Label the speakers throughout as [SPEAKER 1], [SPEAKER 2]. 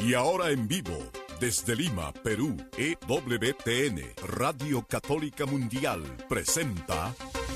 [SPEAKER 1] Y ahora en vivo, desde Lima, Perú, EWTN, Radio Católica Mundial, presenta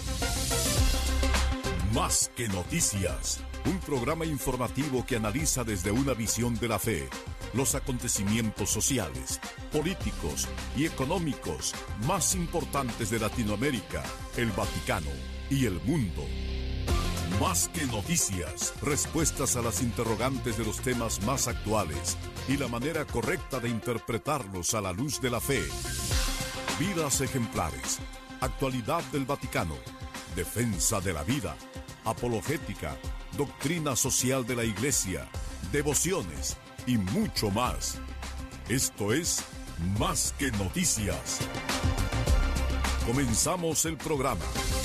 [SPEAKER 1] Más que Noticias, un programa informativo que analiza desde una visión de la fe los acontecimientos sociales, políticos y económicos más importantes de Latinoamérica, el Vaticano y el mundo. Más que noticias, respuestas a las interrogantes de los temas más actuales y la manera correcta de interpretarlos a la luz de la fe. Vidas ejemplares, actualidad del Vaticano, defensa de la vida, apologética, doctrina social de la Iglesia, devociones y mucho más. Esto es Más que Noticias. Comenzamos el programa.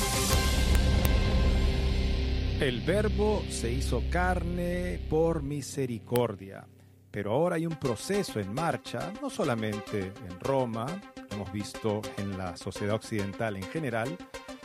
[SPEAKER 2] El Verbo se hizo carne por misericordia, pero ahora hay un proceso en marcha, no solamente en Roma, lo hemos visto en la sociedad occidental en general,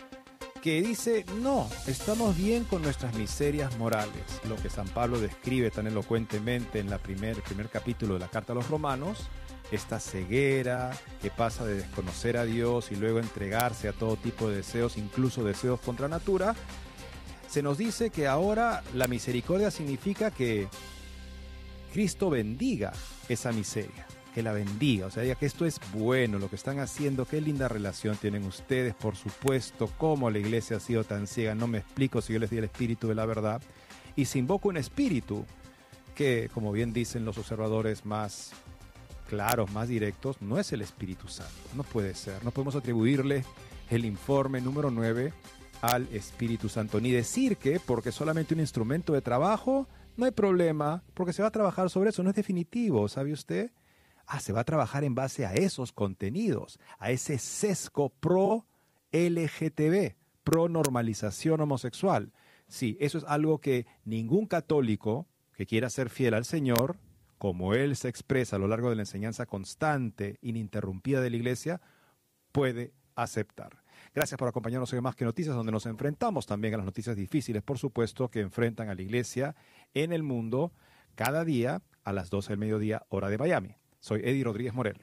[SPEAKER 2] que dice, no, estamos bien con nuestras miserias morales. Lo que San Pablo describe tan elocuentemente en el primer capítulo de la Carta a los Romanos, esta ceguera que pasa de desconocer a Dios y luego entregarse a todo tipo de deseos, incluso deseos contra natura. Se nos dice que ahora la misericordia significa que Cristo bendiga esa miseria, que la bendiga, o sea, diga que esto es bueno, lo que están haciendo, qué linda relación tienen ustedes, por supuesto, cómo la iglesia ha sido tan ciega, no me explico si yo les di el espíritu de la verdad, y se invoca un espíritu que, como bien dicen los observadores más claros, más directos, no es el Espíritu Santo, no puede ser, no podemos atribuirle el informe número 9 al Espíritu Santo, ni decir que porque solamente un instrumento de trabajo, no hay problema, porque se va a trabajar sobre eso, no es definitivo, ¿sabe usted? Se va a trabajar en base a esos contenidos, a ese sesgo pro LGTB, pro normalización homosexual. Sí, eso es algo que ningún católico que quiera ser fiel al Señor, como él se expresa a lo largo de la enseñanza constante, ininterrumpida de la Iglesia, puede aceptar. Gracias por acompañarnos en Más que Noticias, donde nos enfrentamos también a las noticias difíciles, por supuesto, que enfrentan a la Iglesia en el mundo cada día a las 12 del mediodía, hora de Miami. Soy Eddie Rodríguez Morel.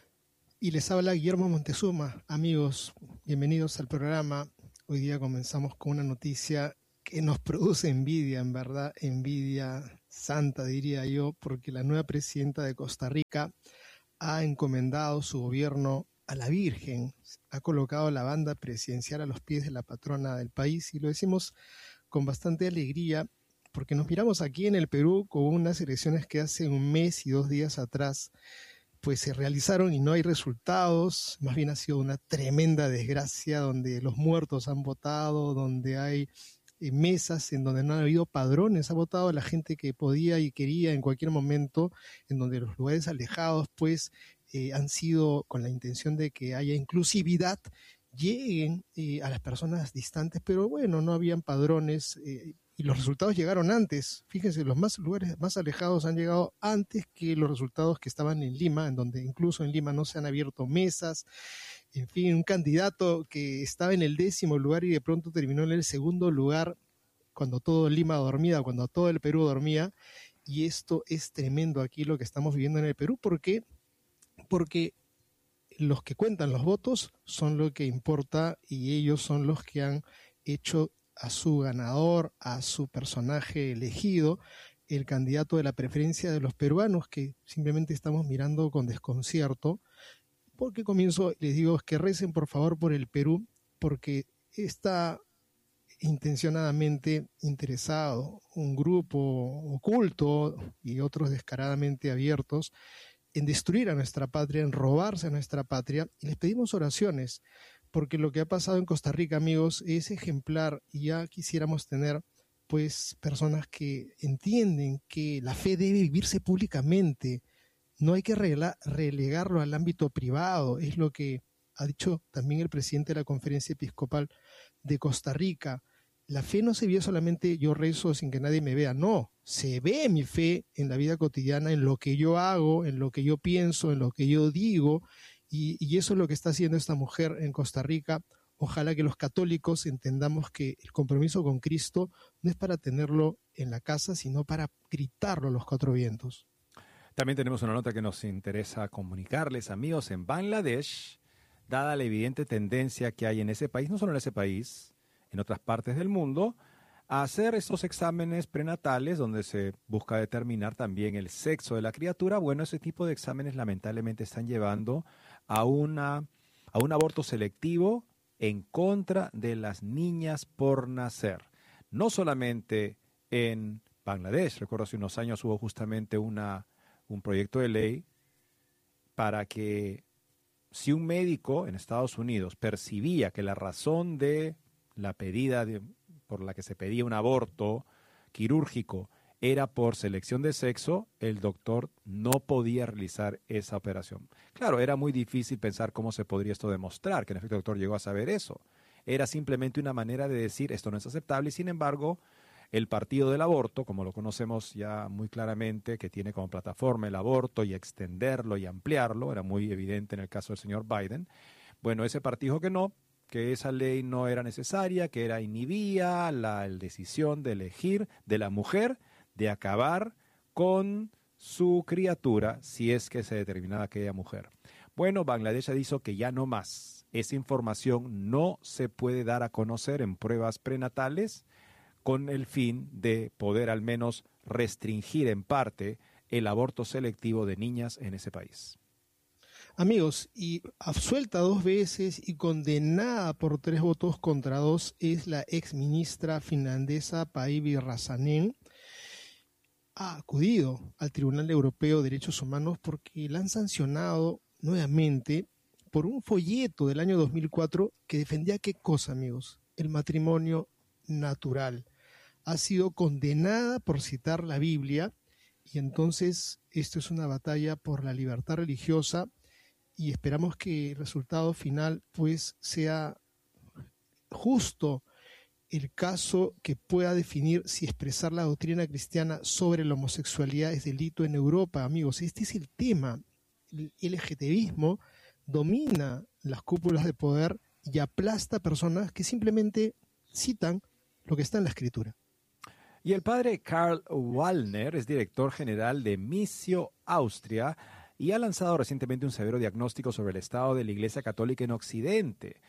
[SPEAKER 3] Y les habla Guillermo Montezuma. Amigos, bienvenidos al programa. Hoy día comenzamos con una noticia que nos produce envidia, en verdad, envidia santa, diría yo, porque la nueva presidenta de Costa Rica ha encomendado su gobierno a la Virgen, ha colocado la banda presidencial a los pies de la patrona del país, y lo decimos con bastante alegría, porque nos miramos aquí en el Perú con unas elecciones que hace un mes y 2 días atrás pues se realizaron y no hay resultados, más bien ha sido una tremenda desgracia donde los muertos han votado, donde hay mesas en donde no ha habido padrones, ha votado la gente que podía y quería en cualquier momento, en donde los lugares alejados pues han sido con la intención de que haya inclusividad, lleguen a las personas distantes, pero bueno, no habían padrones y los resultados llegaron antes. Fíjense, los lugares más alejados han llegado antes que los resultados que estaban en Lima, en donde incluso en Lima no se han abierto mesas. En fin, un candidato que estaba en el 10º lugar y de pronto terminó en el 2º lugar cuando todo Lima dormía, cuando todo el Perú dormía. Y esto es tremendo aquí lo que estamos viviendo en el Perú. ¿Por qué? Porque los que cuentan los votos son lo que importa y ellos son los que han hecho a su ganador, a su personaje elegido, el candidato de la preferencia de los peruanos, que simplemente estamos mirando con desconcierto. Porque comienzo, les digo, que recen por favor por el Perú, porque está intencionadamente interesado un grupo oculto y otros descaradamente abiertos en destruir a nuestra patria, en robarse a nuestra patria, y les pedimos oraciones, porque lo que ha pasado en Costa Rica, amigos, es ejemplar, y ya quisiéramos tener pues personas que entienden que la fe debe vivirse públicamente, no hay que relegarlo al ámbito privado, es lo que ha dicho también el presidente de la Conferencia Episcopal de Costa Rica. La fe no se vive solamente yo rezo sin que nadie me vea, no, se ve mi fe en la vida cotidiana, en lo que yo hago, en lo que yo pienso, en lo que yo digo, y eso es lo que está haciendo esta mujer en Costa Rica. Ojalá que los católicos entendamos que el compromiso con Cristo no es para tenerlo en la casa, sino para gritarlo a los 4 vientos.
[SPEAKER 2] También tenemos una nota que nos interesa comunicarles, amigos. En Bangladesh, dada la evidente tendencia que hay en ese país, no solo en ese país, en otras partes del mundo, a hacer estos exámenes prenatales donde se busca determinar también el sexo de la criatura. Bueno, ese tipo de exámenes lamentablemente están llevando a un aborto selectivo en contra de las niñas por nacer. No solamente en Bangladesh, recuerdo hace unos años hubo justamente un proyecto de ley para que si un médico en Estados Unidos percibía que la razón de la pedida por la que se pedía un aborto quirúrgico era por selección de sexo, el doctor no podía realizar esa operación. Claro, era muy difícil pensar cómo se podría esto demostrar, que en efecto el doctor llegó a saber eso. Era simplemente una manera de decir esto no es aceptable y sin embargo el Partido del Aborto, como lo conocemos ya muy claramente, que tiene como plataforma el aborto y extenderlo y ampliarlo, era muy evidente en el caso del señor Biden. Bueno, ese partido dijo que no, que esa ley no era necesaria, que inhibía la decisión de elegir de la mujer de acabar con su criatura si es que se determinaba aquella mujer. Bueno, Bangladesh ha dicho que ya no más. Esa información no se puede dar a conocer en pruebas prenatales con el fin de poder al menos restringir en parte el aborto selectivo de niñas en ese país.
[SPEAKER 3] Amigos, y absuelta 2 veces y condenada por 3 votos contra 2 es la exministra finlandesa Päivi Räsänen. Ha acudido al Tribunal Europeo de Derechos Humanos porque la han sancionado nuevamente por un folleto del año 2004 que defendía ¿qué cosa, amigos? El matrimonio natural. Ha sido condenada por citar la Biblia y entonces esto es una batalla por la libertad religiosa y esperamos que el resultado final pues sea justo el caso que pueda definir si expresar la doctrina cristiana sobre la homosexualidad es delito en Europa, amigos. Este es el tema. El LGTBismo domina las cúpulas de poder y aplasta a personas que simplemente citan lo que está en la Escritura.
[SPEAKER 2] Y el padre Karl Wallner es director general de Missio Austria y ha lanzado recientemente un severo diagnóstico sobre el estado de la Iglesia Católica en Occidente.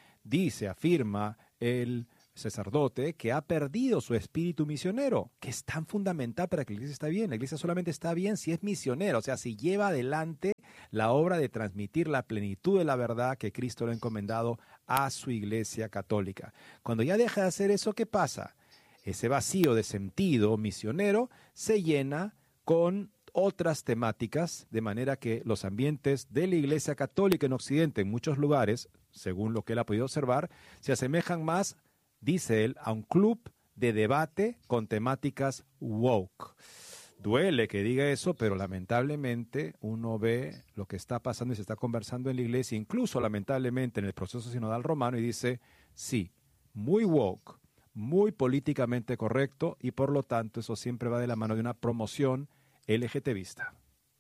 [SPEAKER 2] Afirma el sacerdote que ha perdido su espíritu misionero, que es tan fundamental para que la Iglesia esté bien. La Iglesia solamente está bien si es misionera, o sea, si lleva adelante la obra de transmitir la plenitud de la verdad que Cristo le ha encomendado a su Iglesia Católica. Cuando ya deja de hacer eso, ¿qué pasa? Ese vacío de sentido misionero se llena con otras temáticas, de manera que los ambientes de la Iglesia Católica en Occidente, en muchos lugares, según lo que él ha podido observar, se asemejan más, dice él, a un club de debate con temáticas woke. Duele que diga eso, pero lamentablemente uno ve lo que está pasando y se está conversando en la Iglesia, incluso lamentablemente en el proceso sinodal romano, y dice, sí, muy woke, muy políticamente correcto, y por lo tanto eso siempre va de la mano de una promoción LGTBista.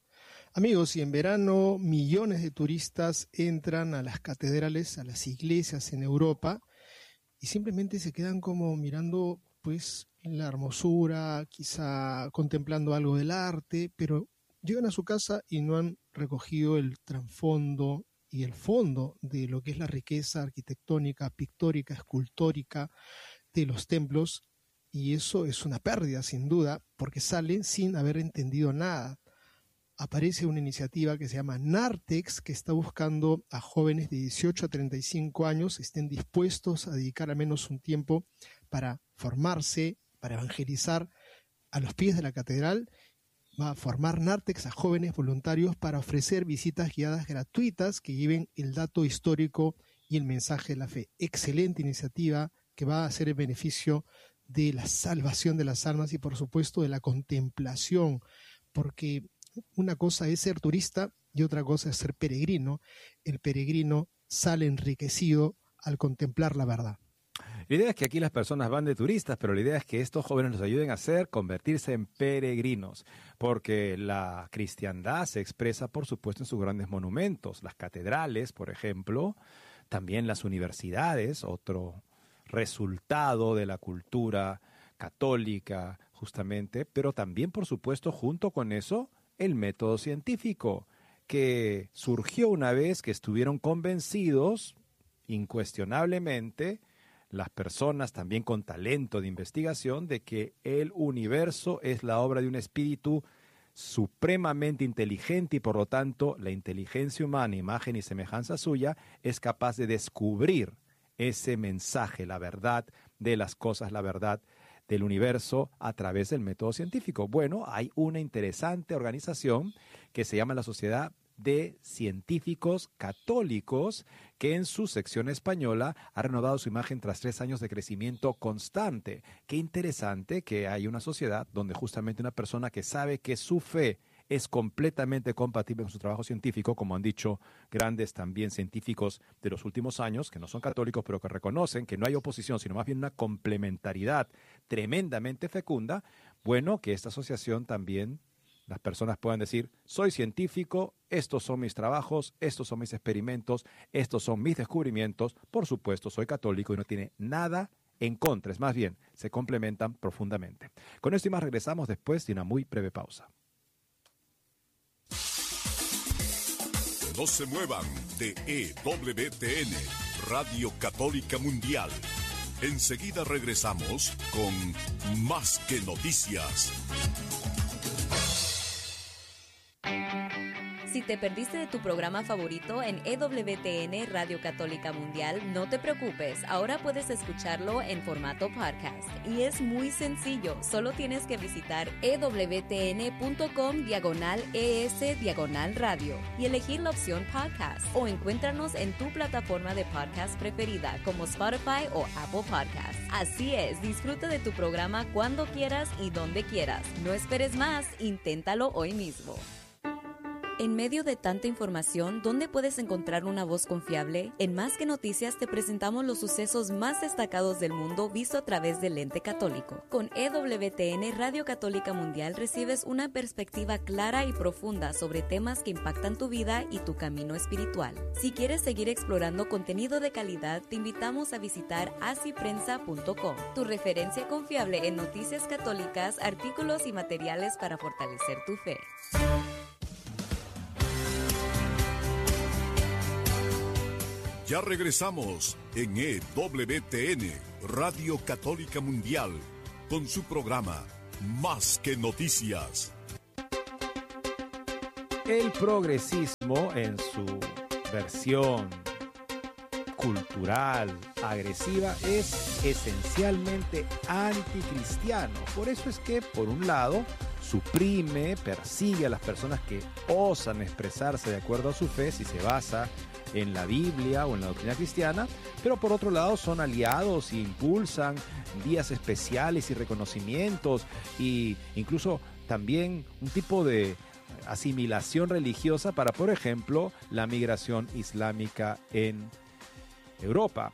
[SPEAKER 3] Amigos, y en verano millones de turistas entran a las catedrales, a las iglesias en Europa y simplemente se quedan como mirando pues la hermosura, quizá contemplando algo del arte, pero llegan a su casa y no han recogido el trasfondo y el fondo de lo que es la riqueza arquitectónica, pictórica, escultórica de los templos, y eso es una pérdida sin duda, porque salen sin haber entendido nada. Aparece una iniciativa que se llama Nartex, que está buscando a jóvenes de 18 a 35 años, estén dispuestos a dedicar al menos un tiempo para formarse, para evangelizar a los pies de la catedral. Va a formar Nartex a jóvenes voluntarios para ofrecer visitas guiadas gratuitas que lleven el dato histórico y el mensaje de la fe. Excelente iniciativa que va a hacer el beneficio de la salvación de las almas y por supuesto de la contemplación, porque una cosa es ser turista y otra cosa es ser peregrino. El peregrino sale enriquecido al contemplar la verdad.
[SPEAKER 2] La idea es que aquí las personas van de turistas, pero la idea es que estos jóvenes los ayuden a convertirse en peregrinos, porque la cristiandad se expresa, por supuesto, en sus grandes monumentos, las catedrales, por ejemplo, también las universidades, otro resultado de la cultura católica, justamente, pero también, por supuesto, junto con eso, el método científico, que surgió una vez que estuvieron convencidos, incuestionablemente, las personas también con talento de investigación, de que el universo es la obra de un espíritu supremamente inteligente y por lo tanto la inteligencia humana, imagen y semejanza suya, es capaz de descubrir ese mensaje, la verdad de las cosas, la verdad del universo a través del método científico. Bueno, hay una interesante organización que se llama la Sociedad de Científicos Católicos, que en su sección española ha renovado su imagen tras 3 años de crecimiento constante. Qué interesante que hay una sociedad donde justamente una persona que sabe que su fe es completamente compatible con su trabajo científico, como han dicho grandes también científicos de los últimos años, que no son católicos, pero que reconocen que no hay oposición, sino más bien una complementariedad tremendamente fecunda. Bueno, que esta asociación también, las personas puedan decir, soy científico, estos son mis trabajos, estos son mis experimentos, estos son mis descubrimientos. Por supuesto, soy católico y no tiene nada en contra, es más bien, se complementan profundamente. Con esto y más regresamos después de una muy breve pausa.
[SPEAKER 1] No se muevan de EWTN, Radio Católica Mundial. Enseguida regresamos con Más que Noticias.
[SPEAKER 4] Si te perdiste de tu programa favorito en EWTN Radio Católica Mundial, no te preocupes, ahora puedes escucharlo en formato podcast. Y es muy sencillo, solo tienes que visitar ewtn.com/ES/radio y elegir la opción podcast, o encuéntranos en tu plataforma de podcast preferida como Spotify o Apple Podcasts. Así es, disfruta de tu programa cuando quieras y donde quieras. No esperes más, inténtalo hoy mismo. En medio de tanta información, ¿dónde puedes encontrar una voz confiable? En Más que Noticias te presentamos los sucesos más destacados del mundo visto a través del lente católico. Con EWTN Radio Católica Mundial recibes una perspectiva clara y profunda sobre temas que impactan tu vida y tu camino espiritual. Si quieres seguir explorando contenido de calidad, te invitamos a visitar asiprensa.com, tu referencia confiable en noticias católicas, artículos y materiales para fortalecer tu fe.
[SPEAKER 1] Ya regresamos en EWTN, Radio Católica Mundial, con su programa Más que Noticias.
[SPEAKER 2] El progresismo en su versión cultural, agresiva, es esencialmente anticristiano. Por eso es que, por un lado, suprime, persigue a las personas que osan expresarse de acuerdo a su fe, si se basa en la Biblia o en la doctrina cristiana, pero por otro lado son aliados e impulsan días especiales y reconocimientos e incluso también un tipo de asimilación religiosa para, por ejemplo, la migración islámica en Europa.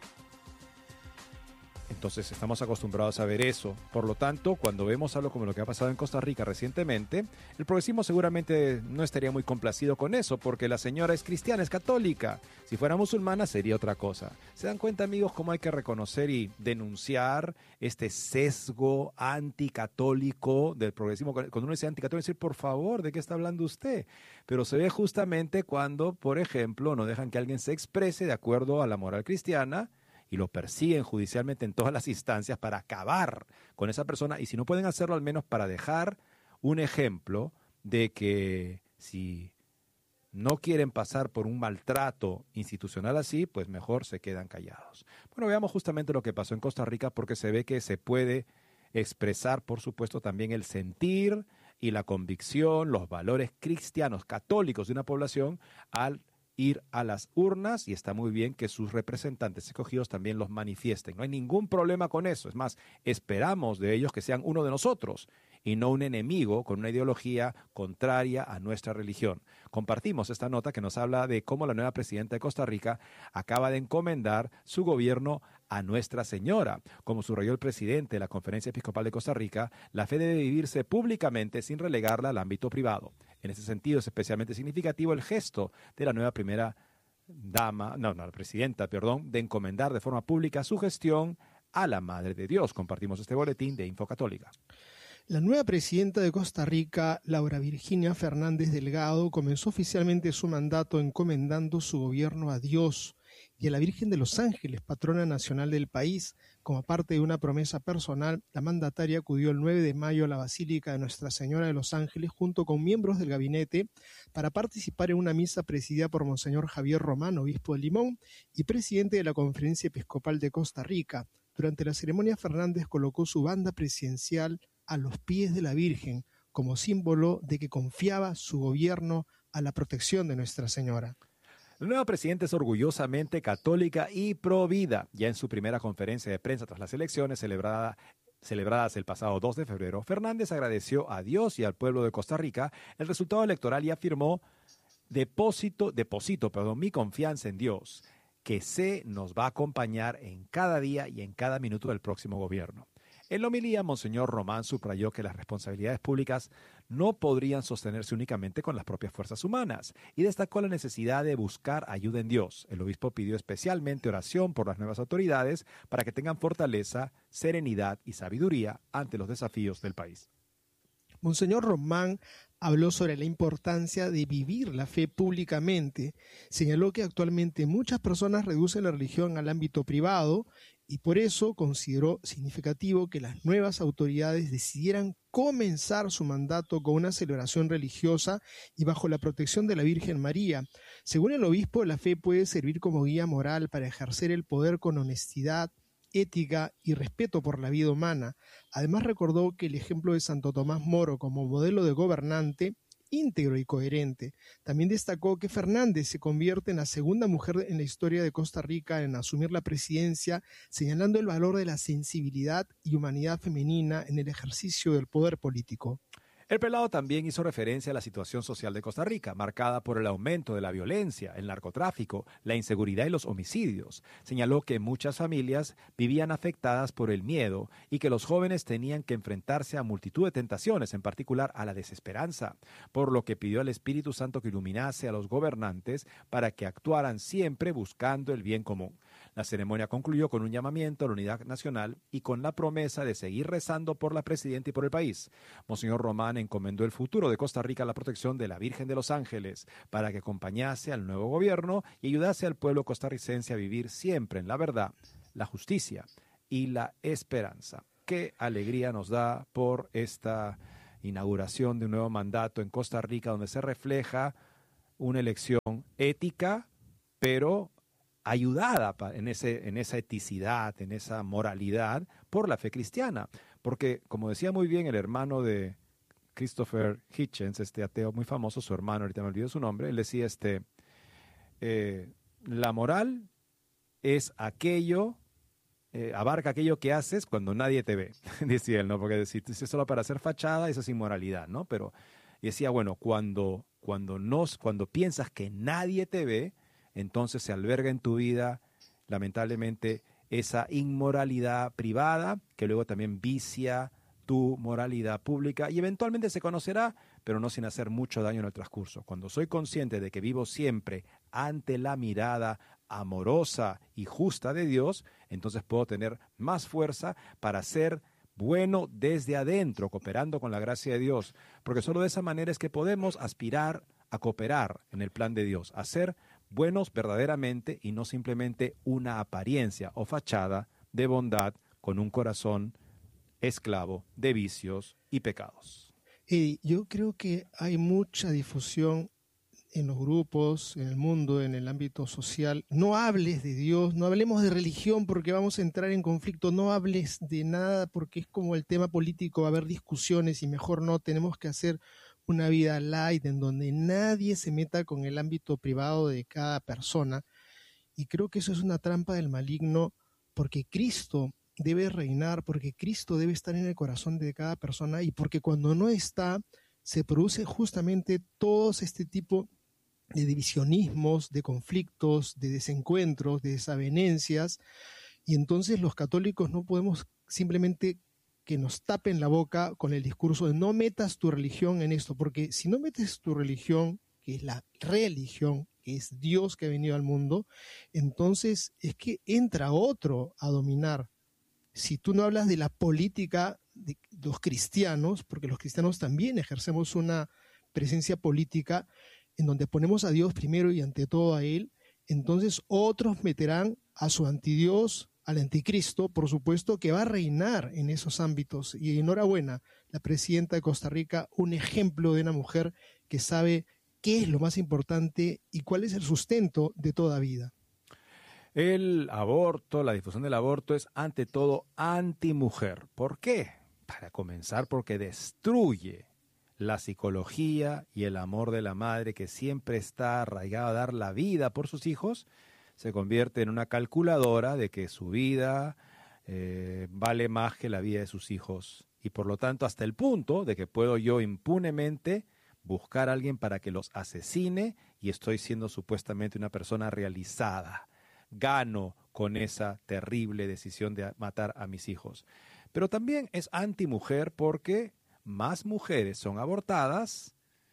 [SPEAKER 2] Entonces estamos acostumbrados a ver eso. Por lo tanto, cuando vemos algo como lo que ha pasado en Costa Rica recientemente, el progresismo seguramente no estaría muy complacido con eso, porque la señora es cristiana, es católica. Si fuera musulmana sería otra cosa. ¿Se dan cuenta, amigos, cómo hay que reconocer y denunciar este sesgo anticatólico del progresismo? Cuando uno dice anticatólico, decir, por favor, ¿de qué está hablando usted? Pero se ve justamente cuando, por ejemplo, no dejan que alguien se exprese de acuerdo a la moral cristiana, y lo persiguen judicialmente en todas las instancias para acabar con esa persona, y si no pueden hacerlo, al menos para dejar un ejemplo de que si no quieren pasar por un maltrato institucional así, pues mejor se quedan callados. Bueno, veamos justamente lo que pasó en Costa Rica, porque se ve que se puede expresar, por supuesto, también el sentir y la convicción, los valores cristianos, católicos de una población al ir a las urnas, y está muy bien que sus representantes escogidos también los manifiesten. No hay ningún problema con eso. Es más, esperamos de ellos que sean uno de nosotros y no un enemigo con una ideología contraria a nuestra religión. Compartimos esta nota que nos habla de cómo la nueva presidenta de Costa Rica acaba de encomendar su gobierno a Nuestra Señora. Como subrayó el presidente de la Conferencia Episcopal de Costa Rica, la fe debe vivirse públicamente sin relegarla al ámbito privado. En ese sentido es especialmente significativo el gesto de la nueva presidenta, de encomendar de forma pública su gestión a la Madre de Dios. Compartimos este boletín de Infocatólica.
[SPEAKER 3] La nueva presidenta de Costa Rica, Laura Virginia Fernández Delgado, comenzó oficialmente su mandato encomendando su gobierno a Dios y a la Virgen de los Ángeles, patrona nacional del país. Como parte de una promesa personal, la mandataria acudió el 9 de mayo a la Basílica de Nuestra Señora de los Ángeles junto con miembros del gabinete para participar en una misa presidida por Monseñor Javier Román, obispo de Limón y presidente de la Conferencia Episcopal de Costa Rica. Durante la ceremonia, Fernández colocó su banda presidencial a los pies de la Virgen, como símbolo de que confiaba su gobierno a la protección de Nuestra Señora.
[SPEAKER 2] La nueva presidenta es orgullosamente católica y pro vida. Ya en su primera conferencia de prensa tras las elecciones celebradas el pasado 2 de febrero, Fernández agradeció a Dios y al pueblo de Costa Rica el resultado electoral y afirmó: deposito mi confianza en Dios, que nos va a acompañar en cada día y en cada minuto del próximo gobierno. En la homilía, Monseñor Román subrayó que las responsabilidades públicas no podrían sostenerse únicamente con las propias fuerzas humanas y destacó la necesidad de buscar ayuda en Dios. El obispo pidió especialmente oración por las nuevas autoridades para que tengan fortaleza, serenidad y sabiduría ante los desafíos del país.
[SPEAKER 3] Monseñor Román habló sobre la importancia de vivir la fe públicamente. Señaló que actualmente muchas personas reducen la religión al ámbito privado y por eso consideró significativo que las nuevas autoridades decidieran comenzar su mandato con una celebración religiosa y bajo la protección de la Virgen María. Según el obispo, la fe puede servir como guía moral para ejercer el poder con honestidad, ética y respeto por la vida humana. Además recordó que el ejemplo de Santo Tomás Moro como modelo de gobernante íntegro y coherente. También destacó que Fernández se convierte en la segunda mujer en la historia de Costa Rica en asumir la presidencia, señalando el valor de la sensibilidad y humanidad femenina en el ejercicio del poder político.
[SPEAKER 2] El prelado también hizo referencia a la situación social de Costa Rica, marcada por el aumento de la violencia, el narcotráfico, la inseguridad y los homicidios. Señaló que muchas familias vivían afectadas por el miedo y que los jóvenes tenían que enfrentarse a multitud de tentaciones, en particular a la desesperanza, por lo que pidió al Espíritu Santo que iluminase a los gobernantes para que actuaran siempre buscando el bien común. La ceremonia concluyó con un llamamiento a la unidad nacional y con la promesa de seguir rezando por la presidenta y por el país. Monseñor Román encomendó el futuro de Costa Rica a la protección de la Virgen de los Ángeles para que acompañase al nuevo gobierno y ayudase al pueblo costarricense a vivir siempre en la verdad, la justicia y la esperanza. Qué alegría nos da por esta inauguración de un nuevo mandato en Costa Rica, donde se refleja una elección ética, pero ayudada en esa eticidad, en esa moralidad por la fe cristiana. Porque, como decía muy bien el hermano de Christopher Hitchens, este ateo muy famoso, su hermano, ahorita me olvido su nombre, él decía, la moral es aquello, abarca aquello que haces cuando nadie te ve, decía él, ¿no? Porque decir solo para hacer fachada, eso es inmoralidad, ¿no? Pero decía, bueno, cuando piensas que nadie te ve, entonces se alberga en tu vida, lamentablemente, esa inmoralidad privada que luego también vicia tu moralidad pública y eventualmente se conocerá, pero no sin hacer mucho daño en el transcurso. Cuando soy consciente de que vivo siempre ante la mirada amorosa y justa de Dios, entonces puedo tener más fuerza para ser bueno desde adentro, cooperando con la gracia de Dios, porque solo de esa manera es que podemos aspirar a cooperar en el plan de Dios, a ser buenos verdaderamente y no simplemente una apariencia o fachada de bondad con un corazón esclavo de vicios y pecados.
[SPEAKER 3] Yo creo que hay mucha difusión en los grupos, en el mundo, en el ámbito social. No hables de Dios, no hablemos de religión porque vamos a entrar en conflicto, no hables de nada porque es como el tema político, va a haber discusiones y mejor no, tenemos que hacer una vida light en donde nadie se meta con el ámbito privado de cada persona. Y creo que eso es una trampa del maligno porque Cristo debe reinar, porque Cristo debe estar en el corazón de cada persona y porque cuando no está, se produce justamente todo este tipo de divisionismos, de conflictos, de desencuentros, de desavenencias. Y entonces los católicos no podemos simplemente que nos tapen la boca con el discurso de no metas tu religión en esto, porque si no metes tu religión, que es la religión, que es Dios que ha venido al mundo, entonces es que entra otro a dominar. Si tú no hablas de la política de los cristianos, porque los cristianos también ejercemos una presencia política en donde ponemos a Dios primero y ante todo a Él, entonces otros meterán a su antidios, al anticristo, por supuesto, que va a reinar en esos ámbitos. Y enhorabuena, la presidenta de Costa Rica, un ejemplo de una mujer que sabe qué es lo más importante y cuál es el sustento de toda vida.
[SPEAKER 2] El aborto, la difusión del aborto es ante todo antimujer. ¿Por qué? Para comenzar, porque destruye la psicología y el amor de la madre que siempre está arraigada a dar la vida por sus hijos. Se convierte en una calculadora de que su vida vale más que la vida de sus hijos. Y por lo tanto, hasta el punto de que puedo yo impunemente buscar a alguien para que los asesine y estoy siendo supuestamente una persona realizada. Gano con esa terrible decisión de matar a mis hijos. Pero también es antimujer porque más mujeres son abortadas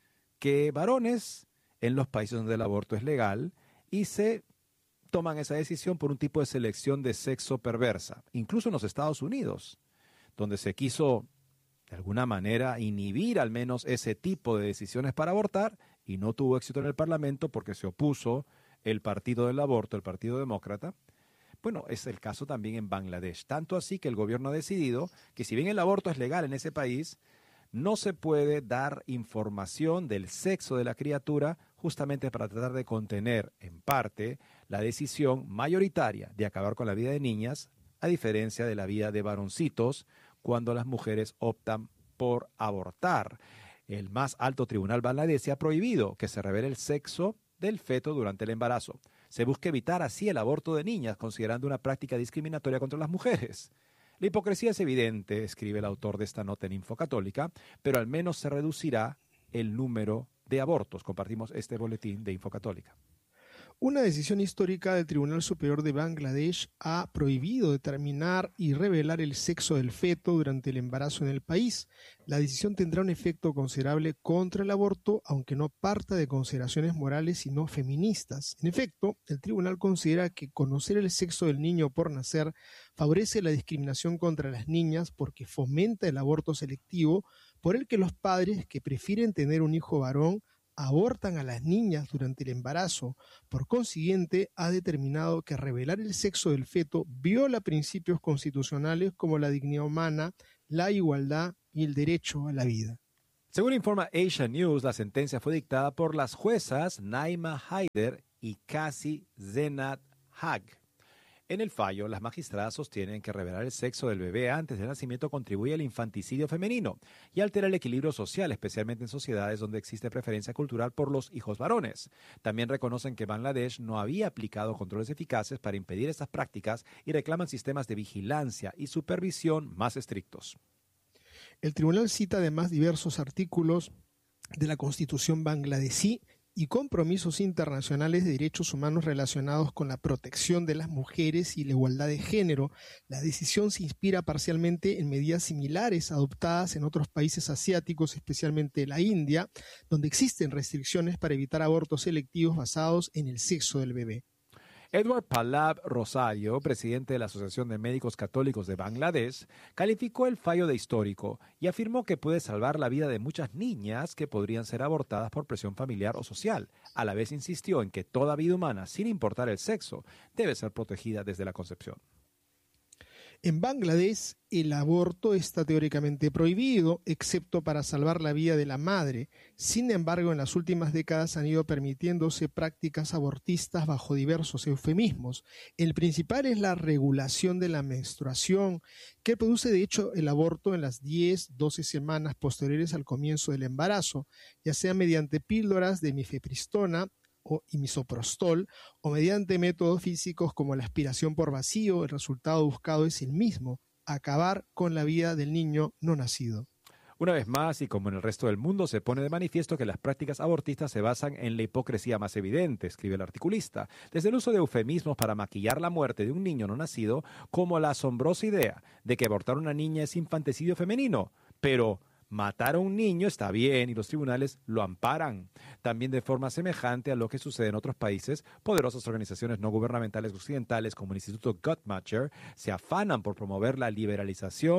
[SPEAKER 2] que varones en los países donde el aborto es legal y se toman esa decisión por un tipo de selección de sexo perversa. Incluso en los Estados Unidos, donde se quiso de alguna manera inhibir al menos ese tipo de decisiones para abortar y no tuvo éxito en el Parlamento porque se opuso el partido del aborto, el Partido Demócrata. Bueno, es el caso también en Bangladesh. Tanto así que el gobierno ha decidido que si bien el aborto es legal en ese país, no se puede dar información del sexo de la criatura justamente para tratar de contener en parte la decisión mayoritaria de acabar con la vida de niñas, a diferencia de la vida de varoncitos cuando las mujeres optan por abortar. El más alto tribunal bangladesí ha prohibido que se revele el sexo del feto durante el embarazo. Se busca evitar así el aborto de niñas, considerando una práctica discriminatoria contra las mujeres. La hipocresía es evidente, escribe el autor de esta nota en Infocatólica, pero al menos se reducirá el número de abortos. Compartimos este boletín de Infocatólica.
[SPEAKER 3] Una decisión histórica del Tribunal Superior de Bangladesh ha prohibido determinar y revelar el sexo del feto durante el embarazo en el país. La decisión tendrá un efecto considerable contra el aborto, aunque no parta de consideraciones morales sino feministas. En efecto, el tribunal considera que conocer el sexo del niño por nacer favorece la discriminación contra las niñas porque fomenta el aborto selectivo, por el que los padres que prefieren tener un hijo varón abortan a las niñas durante el embarazo. Por consiguiente, ha determinado que revelar el sexo del feto viola principios constitucionales como la dignidad humana, la igualdad y el derecho a la vida.
[SPEAKER 2] Según informa Asia News, la sentencia fue dictada por las juezas Naima Haider y Kasi Zenat Hag. En el fallo, las magistradas sostienen que revelar el sexo del bebé antes del nacimiento contribuye al infanticidio femenino y altera el equilibrio social, especialmente en sociedades donde existe preferencia cultural por los hijos varones. También reconocen que Bangladesh no había aplicado controles eficaces para impedir estas prácticas y reclaman sistemas de vigilancia y supervisión más estrictos.
[SPEAKER 3] El tribunal cita además diversos artículos de la Constitución bangladesí y compromisos internacionales de derechos humanos relacionados con la protección de las mujeres y la igualdad de género. La decisión se inspira parcialmente en medidas similares adoptadas en otros países asiáticos, especialmente la India, donde existen restricciones para evitar abortos selectivos basados en el sexo del bebé.
[SPEAKER 2] Edward Pallab Rosario, presidente de la Asociación de Médicos Católicos de Bangladesh, calificó el fallo de histórico y afirmó que puede salvar la vida de muchas niñas que podrían ser abortadas por presión familiar o social. A la vez insistió en que toda vida humana, sin importar el sexo, debe ser protegida desde la concepción.
[SPEAKER 3] En Bangladesh, el aborto está teóricamente prohibido, excepto para salvar la vida de la madre. Sin embargo, en las últimas décadas han ido permitiéndose prácticas abortistas bajo diversos eufemismos. El principal es la regulación de la menstruación, que produce de hecho el aborto en las 10-12 semanas posteriores al comienzo del embarazo, ya sea mediante píldoras de mifepristona y misoprostol o mediante métodos físicos como la aspiración por vacío. El resultado buscado es el mismo: acabar con la vida del niño no nacido.
[SPEAKER 2] Una vez más, y como en el resto del mundo, se pone de manifiesto que las prácticas abortistas se basan en la hipocresía más evidente, escribe el articulista, desde el uso de eufemismos para maquillar la muerte de un niño no nacido, como la asombrosa idea de que abortar a una niña es infanticidio femenino, pero matar a un niño está bien y los tribunales lo amparan. También de forma semejante a lo que sucede en otros países, poderosas organizaciones no gubernamentales occidentales como el Instituto Guttmacher se afanan por promover la liberalización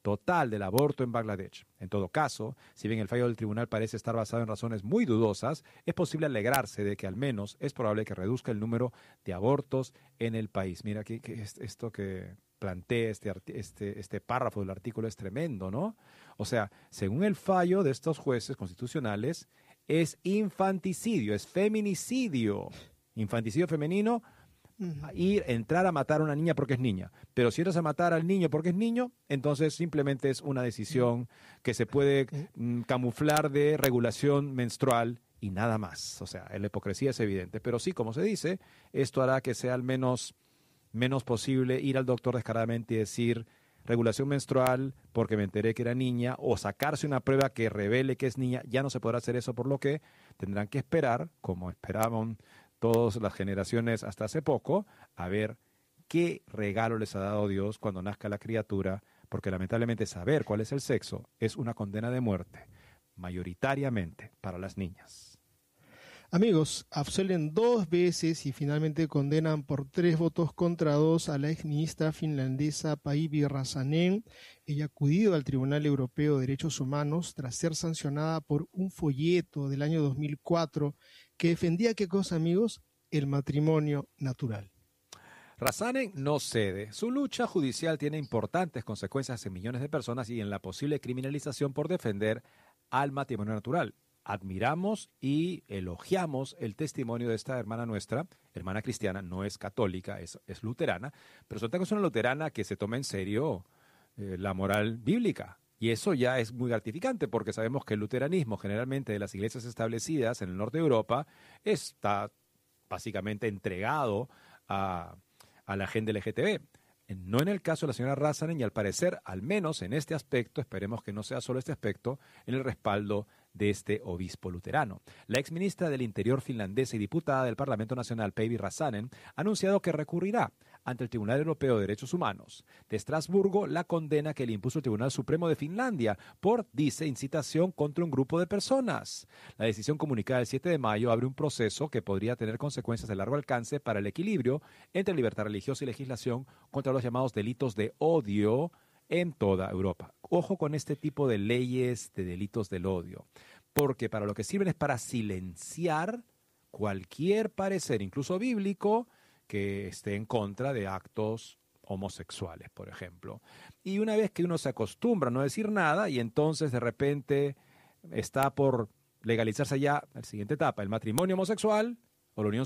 [SPEAKER 2] total del aborto en Bangladesh. En todo caso, si bien el fallo del tribunal parece estar basado en razones muy dudosas, es posible alegrarse de que al menos es probable que reduzca el número de abortos en el país. Mira que esto que plantea este párrafo del artículo es tremendo, ¿no? O sea, según el fallo de estos jueces constitucionales, es infanticidio, es feminicidio. Infanticidio femenino, entrar a matar a una niña porque es niña. Pero si entras a matar al niño porque es niño, entonces simplemente es una decisión que se puede camuflar de regulación menstrual y nada más. O sea, la hipocresía es evidente. Pero sí, como se dice, esto hará que sea al menos posible ir al doctor descaradamente y decir regulación menstrual porque me enteré que era niña, o sacarse una prueba que revele que es niña. Ya no se podrá hacer eso, por lo que tendrán que esperar, como esperaban todas las generaciones hasta hace poco, a ver qué regalo les ha dado Dios cuando nazca la criatura, porque lamentablemente saber cuál es el sexo es una condena de muerte, mayoritariamente para las niñas.
[SPEAKER 3] Amigos, absuelven 2 veces y finalmente condenan por 3 votos contra 2 a la exministra finlandesa Päivi Räsänen. Ella ha acudido al Tribunal Europeo de Derechos Humanos tras ser sancionada por un folleto del año 2004 que defendía, ¿qué cosa, amigos? El matrimonio natural.
[SPEAKER 2] Räsänen no cede. Su lucha judicial tiene importantes consecuencias en millones de personas y en la posible criminalización por defender al matrimonio natural. Admiramos y elogiamos el testimonio de esta hermana nuestra, hermana cristiana, no es católica, es luterana, pero sobre todo es una luterana que se toma en serio la moral bíblica. Y eso ya es muy gratificante porque sabemos que el luteranismo, generalmente de las iglesias establecidas en el norte de Europa, está básicamente entregado a la agenda LGTB. No en el caso de la señora Räsänen y al parecer, al menos en este aspecto, esperemos que no sea solo este aspecto, en el respaldo de este obispo luterano. La exministra del Interior finlandesa y diputada del Parlamento Nacional, Päivi Räsänen, ha anunciado que recurrirá ante el Tribunal Europeo de Derechos Humanos de Estrasburgo la condena que le impuso el Tribunal Supremo de Finlandia por, dice, incitación contra un grupo de personas. La decisión comunicada el 7 de mayo abre un proceso que podría tener consecuencias de largo alcance para el equilibrio entre libertad religiosa y legislación contra los llamados delitos de odio en toda Europa. Ojo con este tipo de leyes de delitos del odio, porque para lo que sirven es para silenciar cualquier parecer, incluso bíblico, que esté en contra de actos homosexuales, por ejemplo. Y una vez que uno se acostumbra a no decir nada y entonces de repente está por legalizarse ya la siguiente etapa, el matrimonio homosexual o la unión